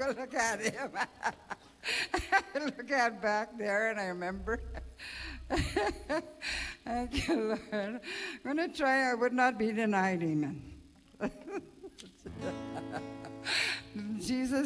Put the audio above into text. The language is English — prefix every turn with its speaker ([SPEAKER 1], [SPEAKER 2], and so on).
[SPEAKER 1] look at him. I look at back there and I remember. Thank you, Lord. I'm going to try. I would not be denied, amen. Jesus